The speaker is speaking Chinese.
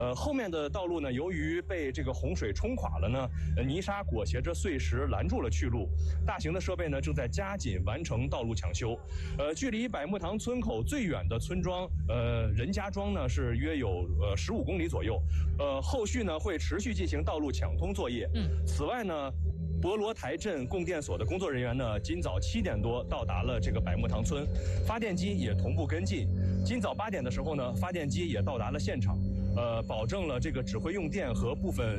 后面的道路呢，由于被这个洪水冲垮了呢，泥沙裹挟着碎石拦住了去路。大型的设备呢正在加紧完成道路抢修。距离百木塘村口最远的村庄，任家庄呢是约有15公里左右。后续呢会持续进行道路抢通作业。此外呢，博罗台镇供电所的工作人员呢，今早7点多到达了这个百木塘村，发电机也同步跟进。今早8点的时候呢，发电机也到达了现场，保证了这个指挥用电和部分